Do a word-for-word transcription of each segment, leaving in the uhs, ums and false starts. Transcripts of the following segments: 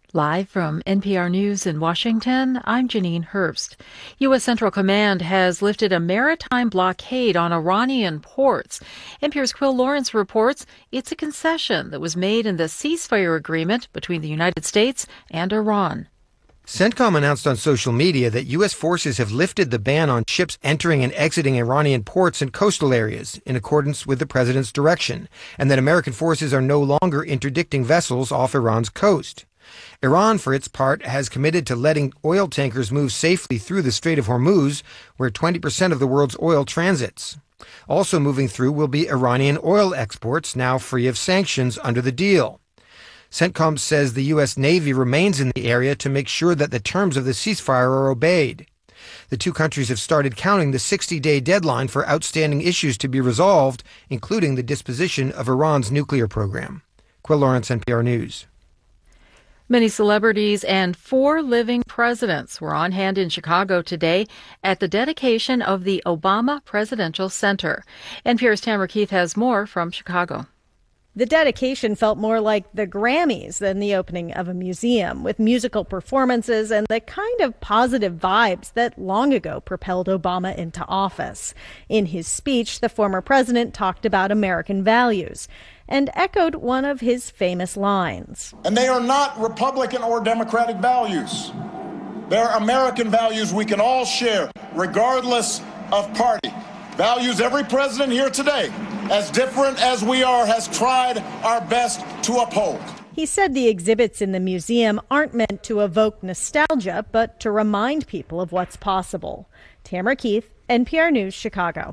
Live from N P R News in Washington, I'm Janine Herbst. U S. Central Command has lifted a maritime blockade on Iranian ports. N P R's Quill Lawrence reports it's a concession that was made in the ceasefire agreement between the United States and Iran. CENTCOM announced on social media that U S forces have lifted the ban on ships entering and exiting Iranian ports and coastal areas in accordance with the president's direction, and that American forces are no longer interdicting vessels off Iran's coast. Iran, for its part, has committed to letting oil tankers move safely through the Strait of Hormuz, where twenty percent of the world's oil transits. Also moving through will be Iranian oil exports, now free of sanctions under the deal. CENTCOM says the U S. Navy remains in the area to make sure that the terms of the ceasefire are obeyed. The two countries have started counting the sixty-day deadline for outstanding issues to be resolved, including the disposition of Iran's nuclear program. Quill Lawrence, N P R News. Many celebrities and four living presidents were on hand in Chicago today at the dedication of the Obama Presidential Center. N P R's Tamara Keith has more from Chicago. The dedication felt more like the Grammys than the opening of a museum, with musical performances and the kind of positive vibes that long ago propelled Obama into office. In his speech, the former president talked about American values and echoed one of his famous lines. And they are not Republican or Democratic values. They're American values we can all share, regardless of party. Values every president here today, as different as we are, has tried our best to uphold. He said the exhibits in the museum aren't meant to evoke nostalgia, but to remind people of what's possible. Tamara Keith, N P R News, Chicago.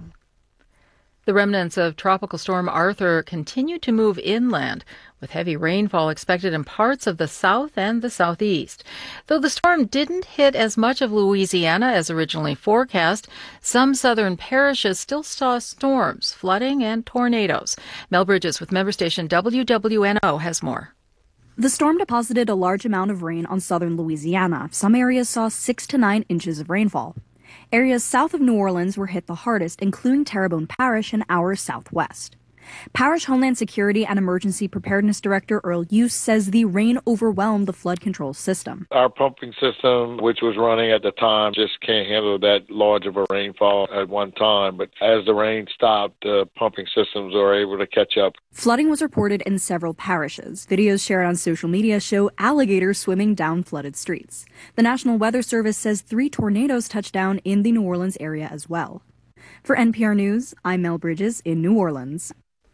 The remnants of Tropical Storm Arthur continue to move inland, with heavy rainfall expected in parts of the south and the southeast. Though the storm didn't hit as much of Louisiana as originally forecast, some southern parishes still saw storms, flooding, and tornadoes. Mel Bridges with member station W W N O has more. The storm deposited a large amount of rain on southern Louisiana. Some areas saw six to nine inches of rainfall. Areas south of New Orleans were hit the hardest, including Terrebonne Parish and hours southwest. Parish Homeland Security and Emergency Preparedness Director Earl Use says the rain overwhelmed the flood control system. Our pumping system, which was running at the time, just can't handle that large of a rainfall at one time. But as the rain stopped, the pumping systems are able to catch up. Flooding was reported in several parishes. Videos shared on social media show alligators swimming down flooded streets. The National Weather Service says three tornadoes touched down in the New Orleans area as well. For N P R News, I'm Mel Bridges in New Orleans.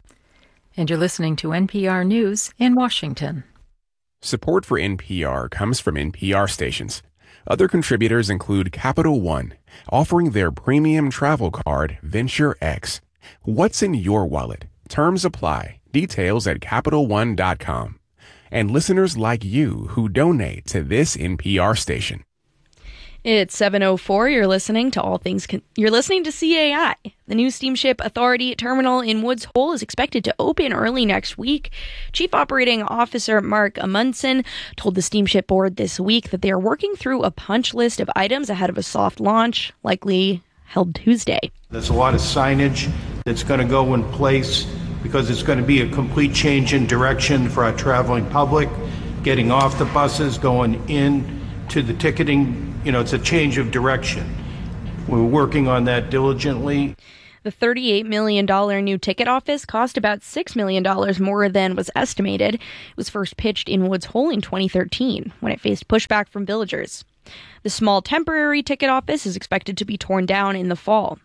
And you're listening to N P R News in Washington. Support for N P R comes from N P R stations. Other contributors include Capital One, offering their premium travel card, Venture X. What's in your wallet? Terms apply. Details at Capital One dot com. And listeners like you who donate to this N P R station. It's seven oh four. You're listening to All Things. Con- You're listening to C A I. The new Steamship Authority terminal in Woods Hole is expected to open early next week. Chief Operating Officer Mark Amundsen told the Steamship Board this week that they are working through a punch list of items ahead of a soft launch, likely held Tuesday. There's a lot of signage that's going to go in place because it's going to be a complete change in direction for our traveling public, getting off the buses, going in to the ticketing. You know, it's a change of direction. We're working on that diligently. The thirty-eight million dollars new ticket office cost about six million dollars more than was estimated. It was first pitched in Woods Hole in twenty thirteen, when it faced pushback from villagers. The small temporary ticket office is expected to be torn down in the fall.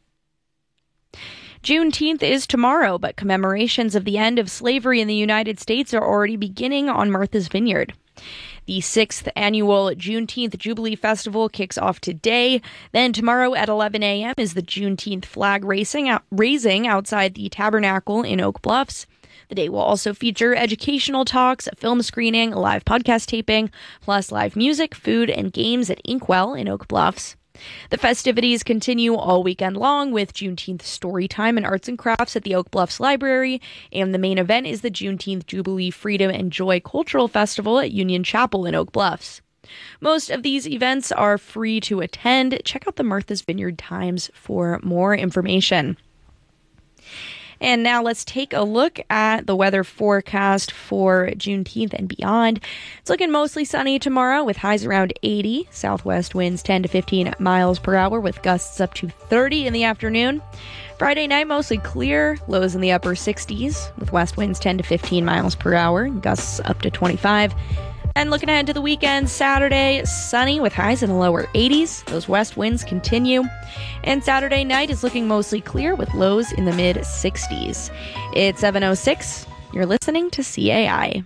Juneteenth is tomorrow, but commemorations of the end of slavery in the United States are already beginning on Martha's Vineyard. The sixth annual Juneteenth Jubilee Festival kicks off today. Then tomorrow at eleven a.m. is the Juneteenth flag racing out, raising outside the Tabernacle in Oak Bluffs. The day will also feature educational talks, a film screening, a live podcast taping, plus live music, food, and games at Inkwell in Oak Bluffs. The festivities continue all weekend long with Juneteenth story time and arts and crafts at the Oak Bluffs Library, and the main event is the Juneteenth Jubilee Freedom and Joy Cultural Festival at Union Chapel in Oak Bluffs. Most of these events are free to attend. Check out the Martha's Vineyard Times for more information. And now let's take a look at the weather forecast for Juneteenth and beyond. It's looking mostly sunny tomorrow with highs around eighty. Southwest winds ten to fifteen miles per hour with gusts up to thirty in the afternoon. Friday night, mostly clear, lows in the upper sixties with west winds ten to fifteen miles per hour and gusts up to twenty-five. And looking ahead to the weekend, Saturday, sunny with highs in the lower eighties. Those west winds continue. And Saturday night is looking mostly clear with lows in the mid sixties. It's seven oh six. You're listening to C A I.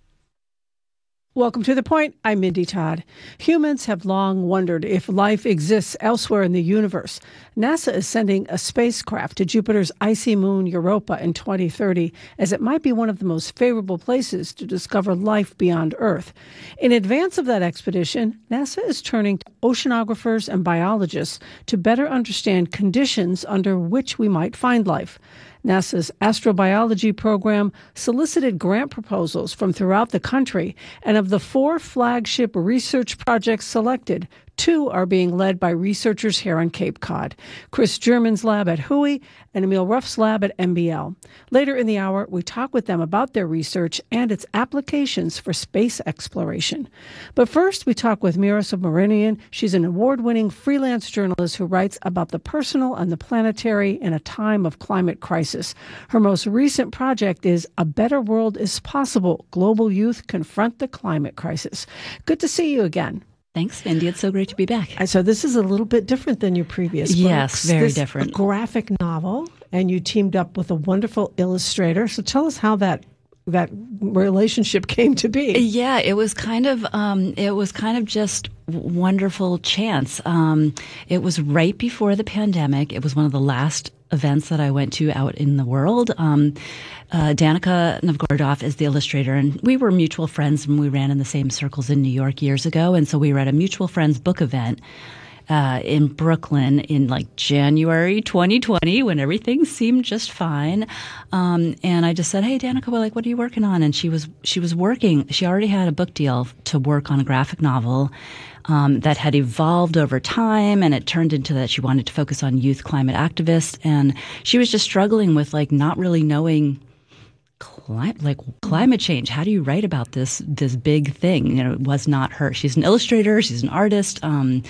Welcome to The Point. I'm Mindy Todd. Humans have long wondered if life exists elsewhere in the universe. NASA is sending a spacecraft to Jupiter's icy moon Europa in twenty thirty, as it might be one of the most favorable places to discover life beyond Earth. In advance of that expedition, NASA is turning to oceanographers and biologists to better understand conditions under which we might find life. NASA's astrobiology program solicited grant proposals from throughout the country, and of the four flagship research projects selected, two are being led by researchers here on Cape Cod, Chris German's lab at H U I and Emil Ruff's lab at M B L. Later in the hour, we talk with them about their research and its applications for space exploration. But first, we talk with Mira Subramanian. She's an award-winning freelance journalist who writes about the personal and the planetary in a time of climate crisis. Her most recent project is A Better World is Possible: Global Youth Confront the Climate Crisis. Good to see you again. Thanks, Mindy. It's so great to be back. So this is a little bit different than your previous books. Yes, very this different. A graphic novel, and you teamed up with a wonderful illustrator. So tell us how that that relationship came to be. Yeah, it was kind of um, it was kind of just wonderful chance. Um, it was right before the pandemic. It was one of the last events that I went to out in the world. Um, uh, Danica Novgorodov is the illustrator, and we were mutual friends when we ran in the same circles in New York years ago. And so we were at a mutual friends book event uh, in Brooklyn in like January twenty twenty, when everything seemed just fine. Um, and I just said, "Hey, Danica, well, like, what are you working on?" And she was she was working. She already had a book deal to work on a graphic novel Um, that had evolved over time, and it turned into that she wanted to focus on youth climate activists, and she was just struggling with like not really knowing cli- like climate change. How do you write about this this big thing? You know, it was not her. She's an illustrator, she's an artist, um,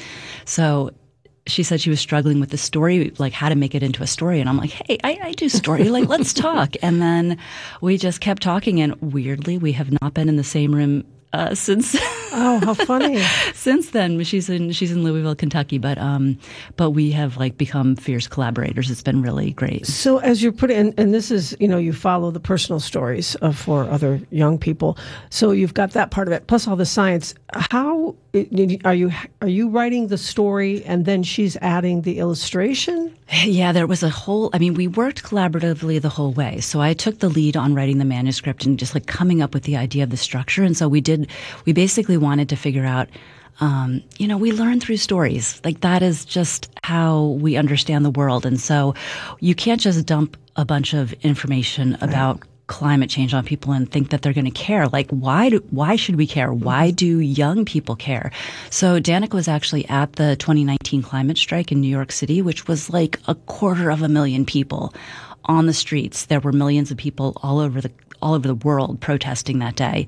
so she said she was struggling with the story, like how to make it into a story. And I'm like, hey, I, I do story, like let's talk. And then we just kept talking, and weirdly, we have not been in the same room Uh, since oh, how funny! Since then, she's in she's in Louisville, Kentucky, but um, but we have like become fierce collaborators. It's been really great. So as you're putting, and, and this is, you know, you follow the personal stories of for other young people. So you've got that part of it, plus all the science. How are you? Are you writing the story, and then she's adding the illustration? Yeah, there was a whole. I mean, we worked collaboratively the whole way. So I took the lead on writing the manuscript and just like coming up with the idea of the structure, and so we did. We basically wanted to figure out, um, you know, we learn through stories. Like that is just how we understand the world. And so you can't just dump a bunch of information about right. climate change on people and think that they're going to care. Like, why do, why should we care? Why do young people care? So Danica was actually at the twenty nineteen climate strike in New York City, which was like a quarter of a million people on the streets. There were millions of people all over the all over the world protesting that day.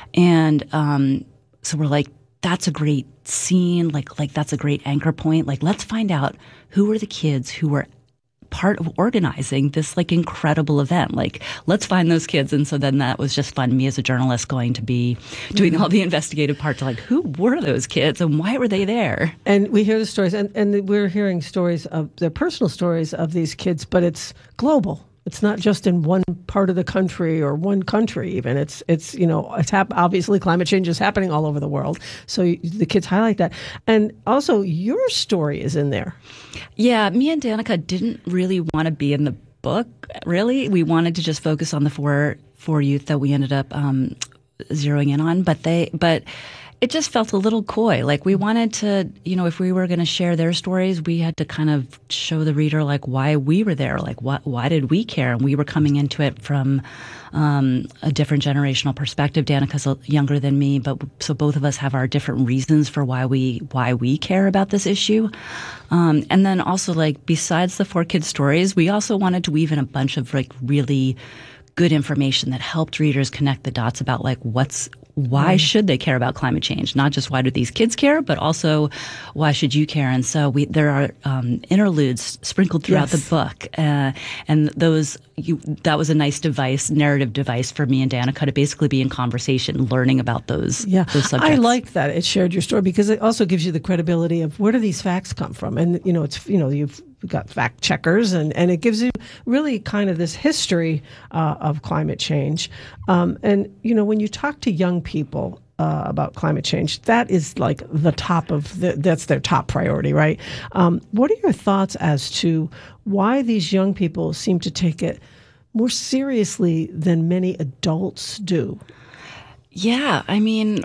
And um, so we're like, that's a great scene. Like, like that's a great anchor point. Like, let's find out who were the kids who were part of organizing this like incredible event. Like, let's find those kids. And so then that was just fun. Me as a journalist going to be doing all the investigative part to like, who were those kids and why were they there? And we hear the stories, and, and we're hearing stories of their personal stories of these kids, but it's global. It's not just in one part of the country or one country even. It's, it's you know, it's hap- obviously climate change is happening all over the world. So you, the kids highlight that. And also your story is in there. Yeah, me and Danica didn't really want to be in the book, really. We wanted to just focus on the four, four youth that we ended up um, zeroing in on. But they, but it just felt a little coy. Like we wanted to, you know, if we were going to share their stories, we had to kind of show the reader like why we were there, like what, why did we care? And we were coming into it from um, a different generational perspective. Danica's younger than me, but so both of us have our different reasons for why we why we care about this issue. Um, and then also, like, besides the four kids' stories, we also wanted to weave in a bunch of like really good information that helped readers connect the dots about like what's why should they care about climate change? Not just why do these kids care, but also why should you care? And so we there are um, interludes sprinkled throughout yes. the book, uh, and those you, that was a nice device, narrative device for me and Danica to basically be in conversation, learning about those. Yeah, those subjects. I like that it shared your story because it also gives you the credibility of where do these facts come from, and you know it's you know you've got fact checkers, and, and it gives you really kind of this history uh, of climate change. Um, and, you know, when you talk to young people uh, about climate change, that is like the top of the, that's their top priority, right? Um, what are your thoughts as to why these young people seem to take it more seriously than many adults do? Yeah, I mean,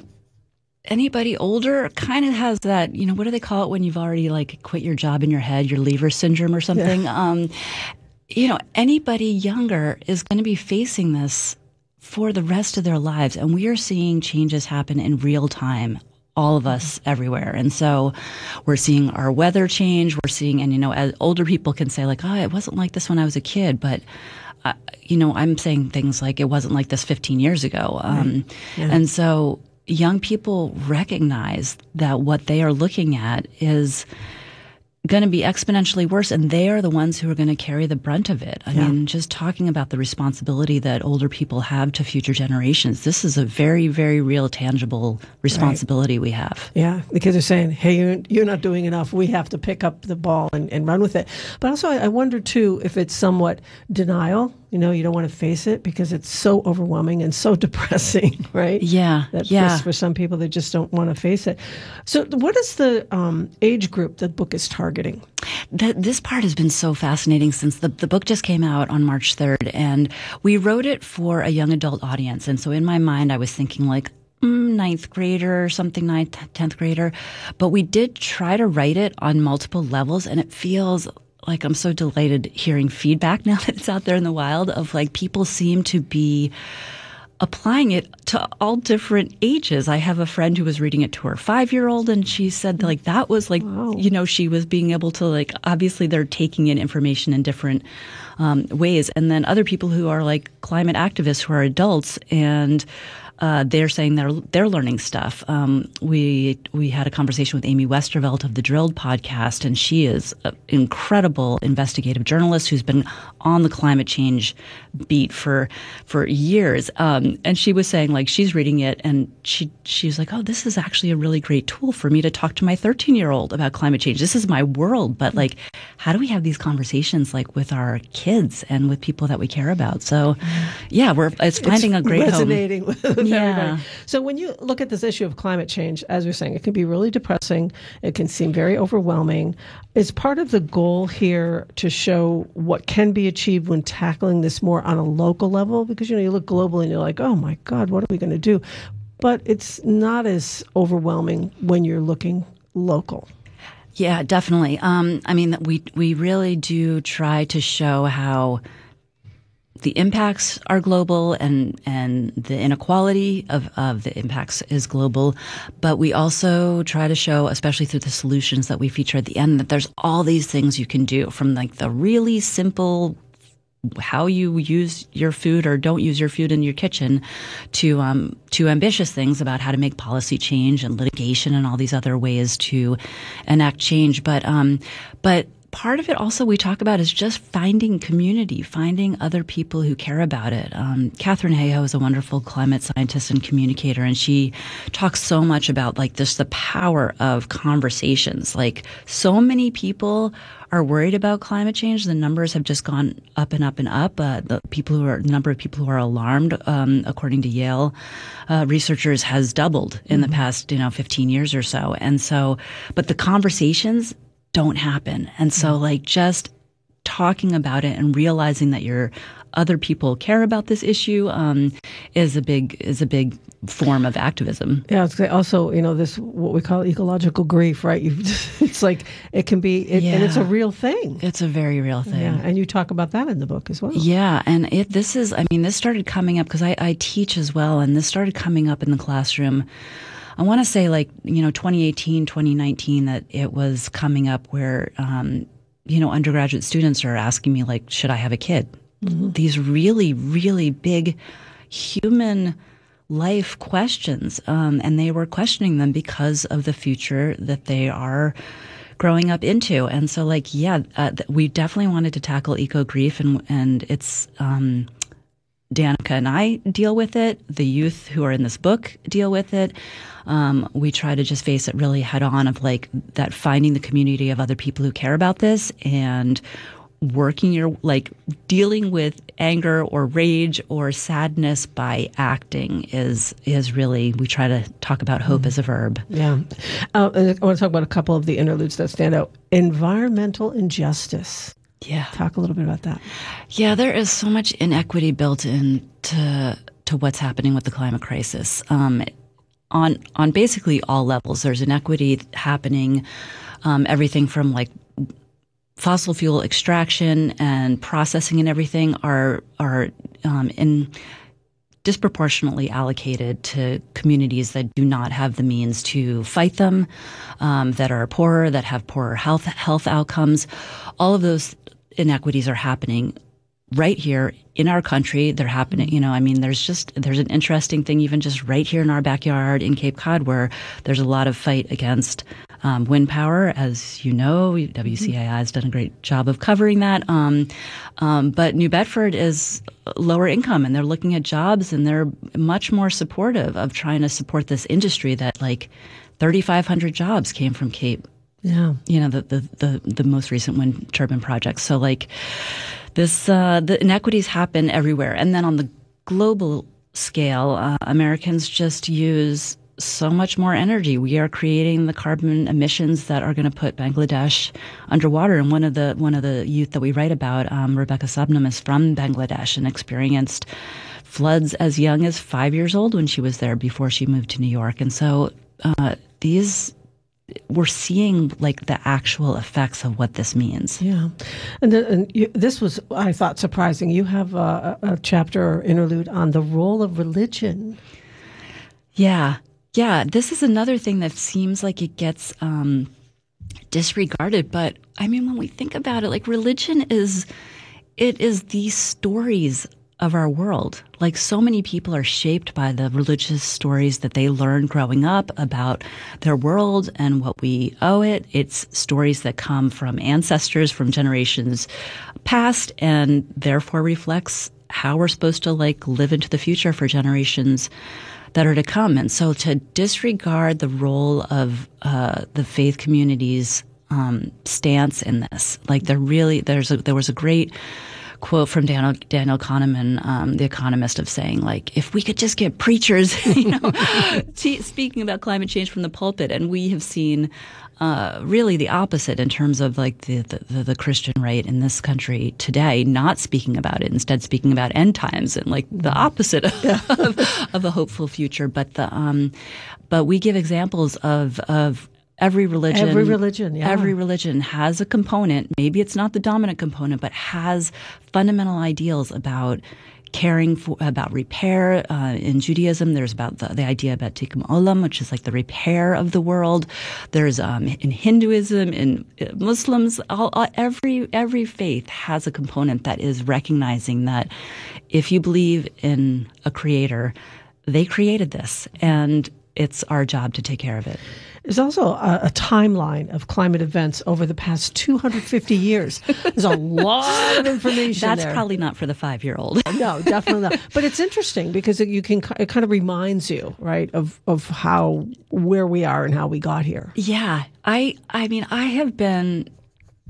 anybody older kind of has that, you know, what do they call it when you've already like quit your job in your head, your leaver syndrome or something? Yeah. Um, you know, anybody younger is going to be facing this for the rest of their lives. And we are seeing changes happen in real time, all of us everywhere. And so we're seeing our weather change. We're seeing, and, you know, as older people can say like, oh, it wasn't like this when I was a kid, but uh, you know, I'm saying things like it wasn't like this fifteen years ago. Um, yeah. And so young people recognize that what they are looking at is going to be exponentially worse, and they are the ones who are going to carry the brunt of it. I yeah. mean, just talking about the responsibility that older people have to future generations, this is a very, very real, tangible responsibility right. we have. Yeah, because they're saying, hey, you're, you're not doing enough. We have to pick up the ball and, and run with it. But also, I, I wonder, too, if it's somewhat denial. You know, you don't want to face it because it's so overwhelming and so depressing, right? Yeah, that yeah. For, for some people, they just don't want to face it. So what is the um, age group the book is targeting? The, this part has been so fascinating since the, the book just came out on March third, and we wrote it for a young adult audience. And so in my mind, I was thinking like, mm, ninth grader or something, ninth, tenth grader. But we did try to write it on multiple levels, and it feels like I'm so delighted hearing feedback now that it's out there in the wild of like people seem to be applying it to all different ages. I have a friend who was reading it to her five-year-old, and she said like that was like, wow. you know, she was being able to like, obviously they're taking in information in different um, ways. And then other people who are like climate activists who are adults, and Uh, they're saying they're they're learning stuff. Um, we we had a conversation with Amy Westervelt of the Drilled podcast, and she is an incredible investigative journalist who's been on the climate change beat for for years. Um, and she was saying like she's reading it, and she she's like, oh, this is actually a really great tool for me to talk to my thirteen year old about climate change. This is my world, but like, how do we have these conversations like with our kids and with people that we care about? So, yeah, we're it's finding it's a great resonating home. with Yeah. everybody. So when you look at this issue of climate change, as we're saying, it can be really depressing. It can seem very overwhelming. Is part of the goal here to show what can be achieved when tackling this more on a local level? Because, you know, you look global and you're like, oh my God, what are we going to do? But it's not as overwhelming when you're looking local. Yeah, definitely. Um, I mean, we we really do try to show how the impacts are global, and, and the inequality of, of the impacts is global. But we also try to show, especially through the solutions that we feature at the end, that there's all these things you can do, from like the really simple how you use your food or don't use your food in your kitchen to um, to ambitious things about how to make policy change and litigation and all these other ways to enact change. But um, but part of it also we talk about is just finding community, finding other people who care about it. Um, Katharine Hayhoe is a wonderful climate scientist and communicator, and she talks so much about like this, the power of conversations. Like so many people are worried about climate change. The numbers have just gone up and up and up. Uh, the people who are, the number of people who are alarmed, um, according to Yale uh, researchers, has doubled in mm-hmm. the past, you know, fifteen years or so. And so, but the conversations don't happen. And so like just talking about it and realizing that your other people care about this issue um, is a big is a big form of activism. Yeah, it's also, you know, this what we call ecological grief, right? You, it's like it can be, it, yeah. and it's a real thing. It's a very real thing. Yeah, and you talk about that in the book as well. Yeah, and it this is, I mean, this started coming up because I, I teach as well, and this started coming up in the classroom. I want to say like, you know, twenty eighteen, twenty nineteen, that it was coming up where, um, you know, undergraduate students are asking me like, should I have a kid? Mm-hmm. These really, really big human life questions. Um, and they were questioning them because of the future that they are growing up into. And so like, yeah, uh, we definitely wanted to tackle eco grief, and, and it's, um, Danica and I deal with it. The youth who are in this book deal with it. Um, we try to just face it really head on, of like that, finding the community of other people who care about this and working your, like dealing with anger or rage or sadness by acting is, is really, we try to talk about hope mm-hmm. as a verb. Yeah. Uh, I want to talk about a couple of the interludes that stand out. Environmental injustice. Yeah. Talk a little bit about that. Yeah, there is so much inequity built into to what's happening with the climate crisis. Um, on on basically all levels, there's inequity happening. Um, everything from like fossil fuel extraction and processing and everything are are um, in disproportionately allocated to communities that do not have the means to fight them, um, that are poorer, that have poorer health health outcomes. All of those inequities are happening right here in our country. They're happening, you know, I mean, there's just, there's an interesting thing even just right here in our backyard in Cape Cod, where there's a lot of fight against um, wind power. As you know, W C A I has done a great job of covering that. Um, um, but New Bedford is lower income, and they're looking at jobs, and they're much more supportive of trying to support this industry that like thirty-five hundred jobs came from Cape. Yeah. You know, the, the, the, the most recent wind turbine projects. So like this, uh, the inequities happen everywhere. And then on the global scale, uh, Americans just use so much more energy. We are creating the carbon emissions that are going to put Bangladesh underwater. And one of the, one of the youth that we write about, um, Rebecca Subnam, is from Bangladesh and experienced floods as young as five years old when she was there before she moved to New York. And so, uh, these, we're seeing like the actual effects of what this means. Yeah. And, the, and you, this was, I thought, surprising. You have a, a chapter or interlude on the role of religion. Yeah. Yeah. This is another thing that seems like it gets um, disregarded. But I mean, when we think about it, like religion is, it is these stories of our world. Like so many people are shaped by the religious stories that they learned growing up about their world and what we owe it. It's stories that come from ancestors from generations past, and therefore reflects how we're supposed to like live into the future for generations that are to come. And so to disregard the role of uh, the faith community's um, stance in this, like there really, there's a, there was a great quote from Daniel, Daniel Kahneman, um, the economist, of saying, like, if we could just get preachers, you know, t- speaking about climate change from the pulpit. And we have seen uh, really the opposite in terms of like the, the, the Christian right in this country today, not speaking about it, instead speaking about end times and like the opposite of, of, of a hopeful future. But the um, but we give examples of of Every religion, every religion, yeah. every religion has a component. Maybe it's not the dominant component, but has fundamental ideals about caring for, about repair. Uh, in Judaism, there's about the, the idea about tikkun olam, which is like the repair of the world. There's um, in Hinduism, in Muslims, all, all, every every faith has a component that is recognizing that if you believe in a creator, they created this, and it's our job to take care of it. There's also a, a timeline of climate events over the past two hundred fifty years. There's a lot of information That's there. probably not for the five-year-old. No, definitely not. But it's interesting because it, you can it kind of reminds you, right, of of how where we are and how we got here. Yeah, I I mean I have been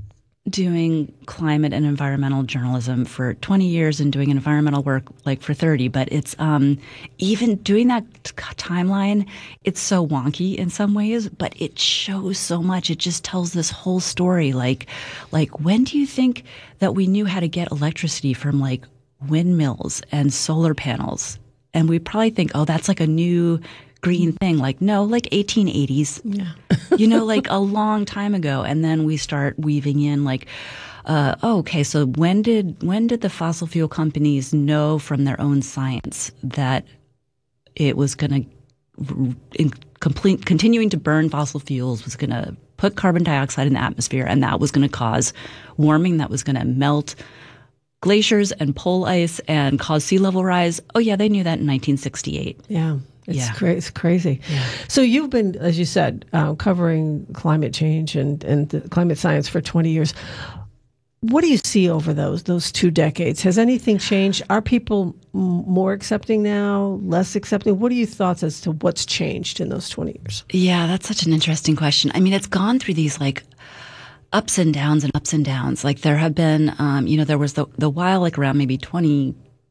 doing climate and environmental journalism for twenty years and doing environmental work like for thirty, but it's um, even doing that t- timeline, it's so wonky in some ways, but it shows so much. It just tells this whole story. Like, like when do you think that we knew how to get electricity from like windmills and solar panels? And we probably think, oh, that's like a new green thing. Like, no, like eighteen eighties, yeah. you know, like a long time ago. And then we start weaving in like, uh, oh, okay, so when did, when did the fossil fuel companies know from their own science that it was going to in complete, continuing to burn fossil fuels was going to put carbon dioxide in the atmosphere, and that was going to cause warming, that was going to melt glaciers and pole ice and cause sea level rise? Oh yeah, they knew that in nineteen sixty-eight. Yeah. It's, yeah. cra- it's crazy. Yeah. So you've been, as you said, uh, covering climate change and, and the climate science for twenty years. What do you see over those those two decades? Has anything changed? Are people m- more accepting now, less accepting? What are your thoughts as to what's changed in those twenty years? Yeah, that's such an interesting question. I mean, it's gone through these like ups and downs and ups and downs. Like there have been, um, you know, there was the, the while like around maybe twenty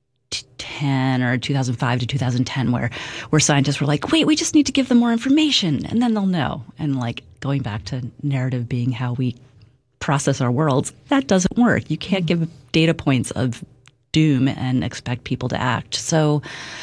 ten or two thousand five to two thousand ten where where scientists were like, wait, we just need to give them more information and then they'll know. And like going back to narrative being how we process our worlds, that doesn't work. You can't give data points of doom and expect people to act. So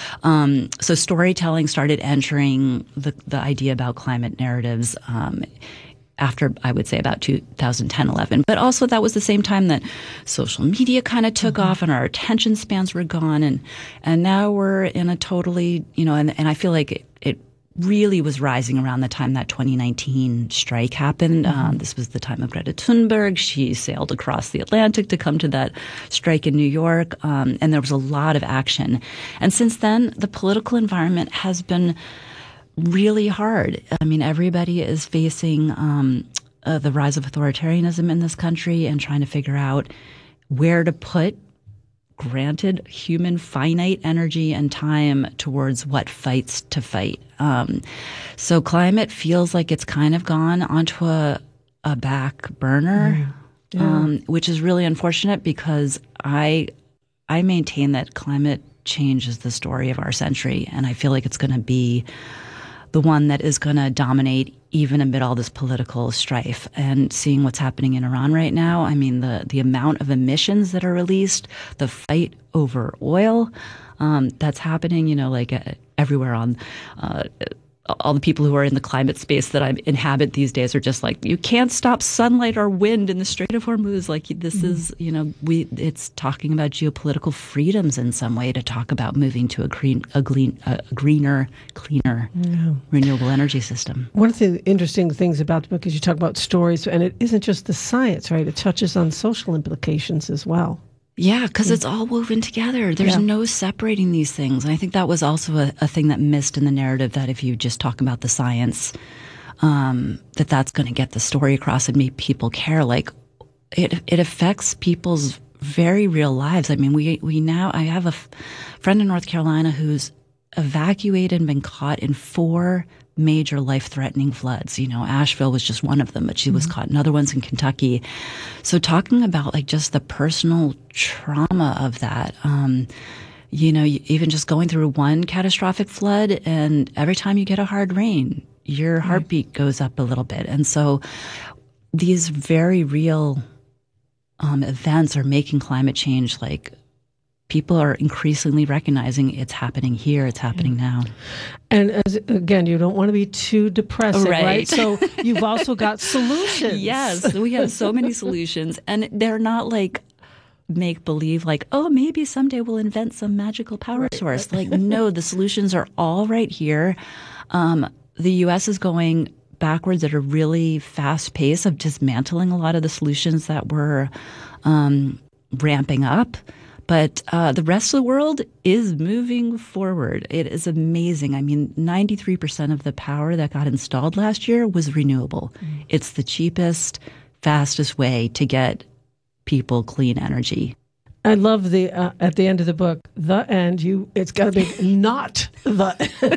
um, so storytelling started entering the, the idea about climate narratives um, after, I would say, about two thousand ten, eleven. But also that was the same time that social media kind of took mm-hmm. off and our attention spans were gone. And and now we're in a totally, you know, and, and I feel like it, it really was rising around the time that twenty nineteen strike happened. Mm-hmm. Um, this was the time of Greta Thunberg. She sailed across the Atlantic to come to that strike in New York. Um, and there was a lot of action. And since then, the political environment has been really hard. I mean, everybody is facing um, uh, the rise of authoritarianism in this country and trying to figure out where to put, granted, human finite energy and time towards what fights to fight. Um, so climate feels like it's kind of gone onto a, a back burner, yeah. Yeah. Um, which is really unfortunate because I I maintain that climate change is the story of our century, and I feel like it's going to be the one that is going to dominate even amid all this political strife. And seeing what's happening in Iran right now, I mean, the, the amount of emissions that are released, the fight over oil um, that's happening, you know, like uh, everywhere on uh, all the people who are in the climate space that I inhabit these days are just like, you can't stop sunlight or wind in the Strait of Hormuz. Like this mm-hmm. is, you know, we it's talking about geopolitical freedoms in some way to talk about moving to a green, a, green, a greener, cleaner, yeah. renewable energy system. One of the interesting things about the book is you talk about stories, and it isn't just the science, right? It touches on social implications as well. Yeah, because it's all woven together. There's yeah. no separating these things. And I think that was also a, a thing that missed in the narrative, that if you just talk about the science, um, that that's going to get the story across and make people care. Like, it it affects people's very real lives. I mean, we, we now, I have a f- friend in North Carolina who's evacuated and been caught in four major life-threatening floods. You know, Asheville was just one of them, but she was mm-hmm. caught in other ones in Kentucky. So talking about like just the personal trauma of that, um, you know, even just going through one catastrophic flood, and every time you get a hard rain, your heartbeat right. goes up a little bit. And so these very real um, events are making climate change like people are increasingly recognizing it's happening here, it's happening yeah. now. And as, again, you don't want to be too depressing, right? right? So you've also got solutions. Yes, we have so many solutions, and they're not like make-believe, like, oh, maybe someday we'll invent some magical power right. source. Like, no, the solutions are all right here. Um, the U S is going backwards at a really fast pace of dismantling a lot of the solutions that were um, ramping up. But uh, the rest of the world is moving forward. It is amazing. I mean, ninety-three percent of the power that got installed last year was renewable. Mm. It's the cheapest, fastest way to get people clean energy. I love the, uh, at the end of the book, the end, you, it's got to be not the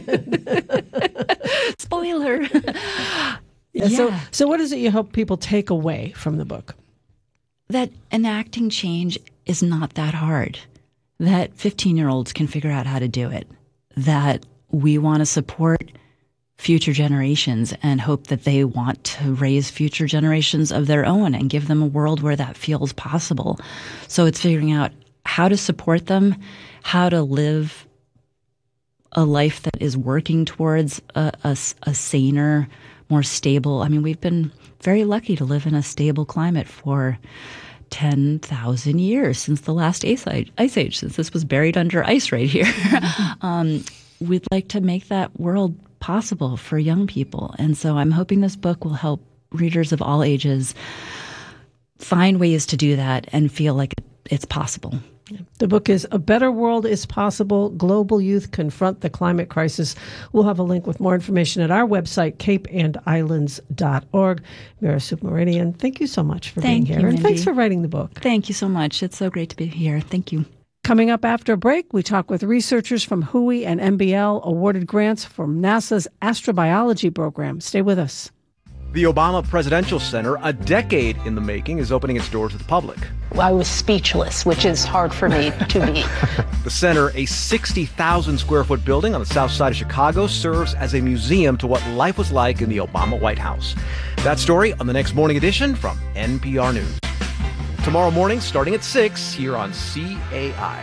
end. Spoiler. yeah. So, so what is it you hope people take away from the book? that enacting change is not that hard, that fifteen-year-olds can figure out how to do it, that we want to support future generations and hope that they want to raise future generations of their own and give them a world where that feels possible. So it's figuring out how to support them, how to live a life that is working towards a, a, a saner, more stable. I mean, we've been very lucky to live in a stable climate for ten thousand years since the last ice age, ice age, since this was buried under ice right here. um, we'd like to make that world possible for young people. And so I'm hoping this book will help readers of all ages find ways to do that and feel like it's possible. The book is A Better World is Possible, Global Youth Confront the Climate Crisis. We'll have a link with more information at our website, cape and islands dot org. Mira Subramanian, thank you so much for Thank being you, here. And Mindy. thanks for writing the book. Thank you so much. It's so great to be here. Thank you. Coming up after a break, we talk with researchers from W H O I and M B L awarded grants from NASA's astrobiology program. Stay with us. The Obama Presidential Center, a decade in the making, is opening its doors to the public. I was speechless, which is hard for me to be. The center, a sixty thousand square foot building on the south side of Chicago, serves as a museum to what life was like in the Obama White House. That story on the next morning edition from N P R News. Tomorrow morning, starting at six, here on C A I.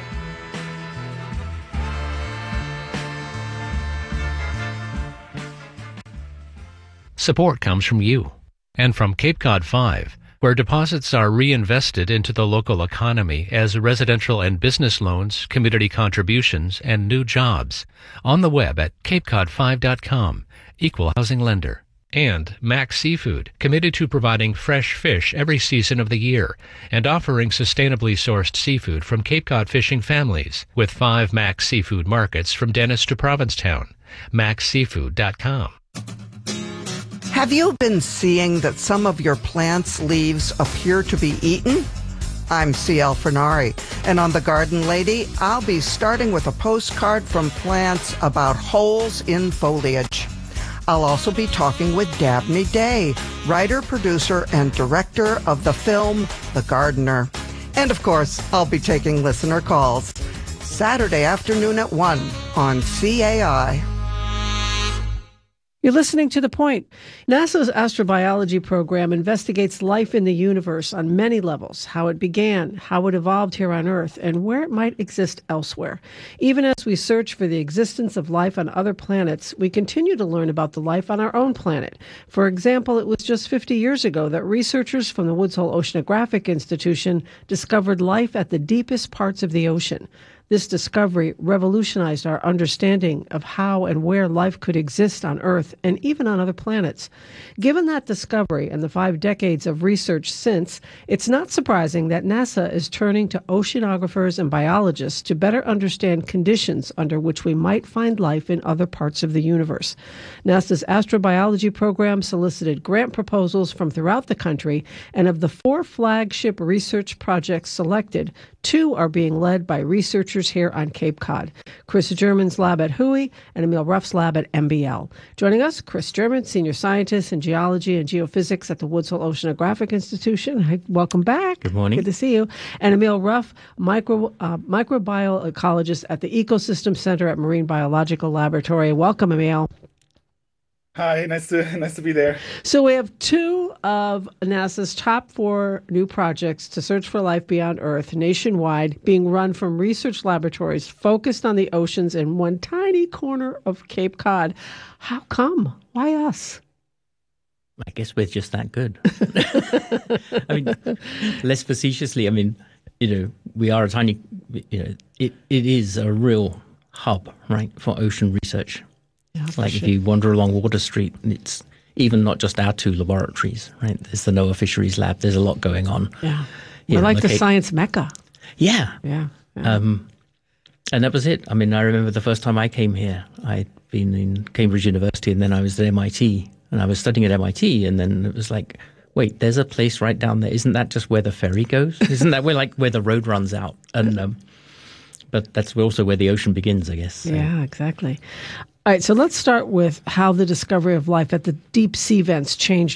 Support comes from you and from Cape Cod five, where deposits are reinvested into the local economy as residential and business loans, community contributions, and new jobs. On the web at cape cod five dot com. Equal housing lender. And Max Seafood, committed to providing fresh fish every season of the year and offering sustainably sourced seafood from Cape Cod fishing families, with five Max Seafood markets from Dennis to Provincetown. max seafood dot com. Have you been seeing that some of your plants' leaves appear to be eaten? I'm C L Fernari, and on The Garden Lady, I'll be starting with a postcard from plants about holes in foliage. I'll also be talking with Dabney Day, writer, producer, and director of the film The Gardener. And of course, I'll be taking listener calls. Saturday afternoon at one on C A I. You're listening to The Point. NASA's astrobiology program investigates life in the universe on many levels, how it began, how it evolved here on Earth, and where it might exist elsewhere. Even as we search for the existence of life on other planets, we continue to learn about the life on our own planet. For example, it was just fifty years ago that researchers from the Woods Hole Oceanographic Institution discovered life at the deepest parts of the ocean. This discovery revolutionized our understanding of how and where life could exist on Earth and even on other planets. Given that discovery and the five decades of research since, it's not surprising that NASA is turning to oceanographers and biologists to better understand conditions under which we might find life in other parts of the universe. NASA's astrobiology program solicited grant proposals from throughout the country, and of the four flagship research projects selected, two are being led by researchers here on Cape Cod. Chris German's lab at W H O I and Emil Ruff's lab at M B L. Joining us, Chris German, senior scientist in geology and geophysics at the Woods Hole Oceanographic Institution. Hi, welcome back. Good morning. Good to see you. And Emil Ruff, micro, uh, microbiologist at the Ecosystem Center at Marine Biological Laboratory. Welcome, Emil. Hi, nice to nice to be there. So we have two of NASA's top four new projects to search for life beyond Earth nationwide being run from research laboratories focused on the oceans in one tiny corner of Cape Cod. How come? Why us? I guess we're just that good. I mean, less facetiously, I mean, you know, we are a tiny, you know, it, it is a real hub, right, for ocean research. Yeah, like sure. If you wander along Water Street, it's even not just our two laboratories, right? There's the NOAA Fisheries Lab. There's a lot going on. Yeah. We're like the Cape. science mecca. Yeah. Yeah. yeah. Um, and that was it. I mean, I remember the first time I came here, I'd been in Cambridge University and then I was at M I T and I was studying at M I T and then it was like, wait, there's a place right down there. Isn't that just where the ferry goes? Isn't that where like where the road runs out? And um, but that's also where the ocean begins, I guess. So. Yeah, exactly. All right, so let's start with how the discovery of life at the deep sea vents changed